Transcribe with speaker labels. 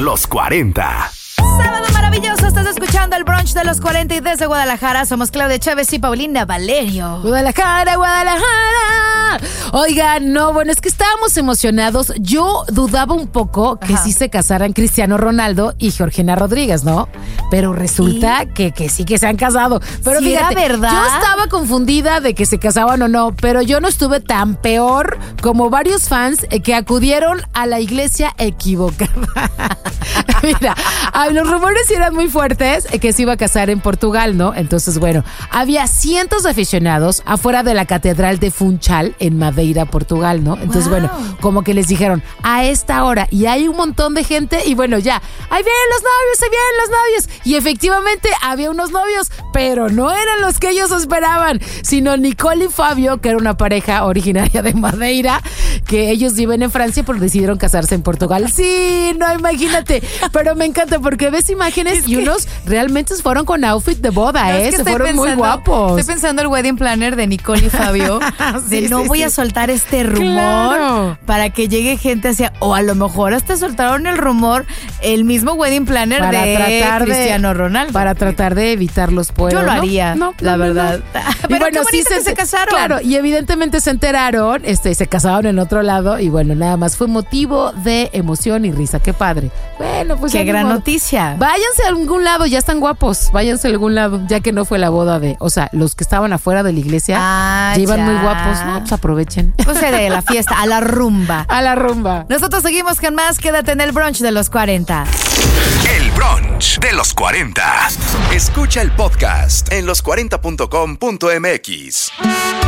Speaker 1: los 40.
Speaker 2: Sábado maravilloso, estás escuchando el brunch de los 40 y desde Guadalajara somos Claudia Chávez y Paulina Valerio.
Speaker 3: Guadalajara. Oigan, no, bueno, es que estábamos emocionados. Yo dudaba un poco que sí se casaran Cristiano Ronaldo y Georgina Rodríguez, ¿no? Pero resulta que sí que se han casado. Pero
Speaker 2: ¿Sí
Speaker 3: fíjate,
Speaker 2: era verdad?
Speaker 3: yo estaba confundida de que se casaban o no, pero yo no estuve tan peor como varios fans que acudieron a la iglesia equivocada. Mira, los rumores eran muy fuertes que se iba a casar en Portugal, ¿no? Entonces, bueno, había cientos de aficionados afuera de la catedral de Funchal en Madeira, Portugal, ¿no? Entonces, bueno, como que les dijeron a esta hora y hay un montón de gente y bueno, ya, ahí vienen los novios. Y efectivamente había unos novios, pero no eran los que ellos esperaban, sino Nicole y Fabio, que era una pareja originaria de Madeira, que ellos viven en Francia, pero decidieron casarse en Portugal. Sí, no, imagínate, pero me encanta porque ves imágenes y unos realmente fueron con outfit de boda, se fueron muy guapos.
Speaker 2: Estoy pensando el wedding planner de Nicole y Fabio, voy a soltar este rumor para que llegue gente hacia, o a lo mejor hasta soltaron el rumor el mismo wedding planner para de Cristiano Ronaldo.
Speaker 3: Para tratar de evitar los pueblos.
Speaker 2: Yo lo haría, la verdad.
Speaker 3: Pero
Speaker 2: bueno, sí se casaron.
Speaker 3: Claro, y evidentemente se enteraron, se casaron en otro lado y bueno, nada más fue motivo de emoción y risa. Qué padre. Bueno, pues
Speaker 2: qué gran noticia.
Speaker 3: Váyanse a algún lado, ya están guapos. Váyanse a algún lado, ya que no fue la boda o sea, los que estaban afuera de la iglesia ya iban muy guapos. No, pues aprovechen.
Speaker 2: Pues de la fiesta, a la rumba.
Speaker 3: A la rumba.
Speaker 2: Nosotros seguimos con más. Quédate en el brunch de los 40.
Speaker 1: El brunch de los 40. Escucha el podcast en los40.com.mx.